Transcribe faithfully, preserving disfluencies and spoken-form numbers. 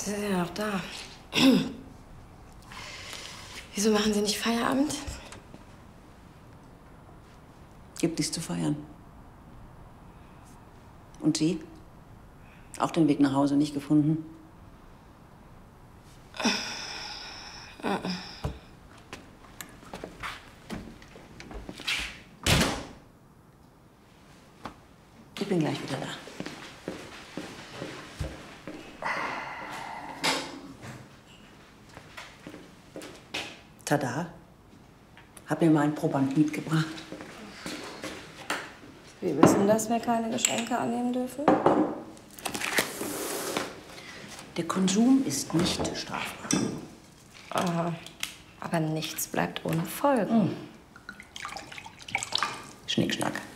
Sie sind ja noch da. Wieso machen Sie nicht Feierabend? Gibt nichts zu feiern. Und Sie? Auch den Weg nach Hause nicht gefunden? Ich bin gleich wieder da. Tada. Hab mir mal einen Proband mitgebracht. Sie wissen, dass wir keine Geschenke annehmen dürfen? Der Konsum ist nicht strafbar. Aha. Aber nichts bleibt ohne Folgen. Hm. Schnickschnack.